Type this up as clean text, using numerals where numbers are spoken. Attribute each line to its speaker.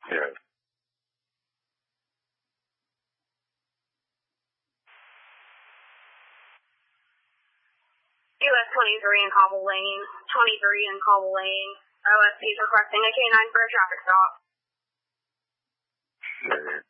Speaker 1: Yeah.
Speaker 2: US 23 in Cobble Lane. 23 in Cobble Lane. OSP is requesting a K9 for a traffic stop.
Speaker 1: Okay.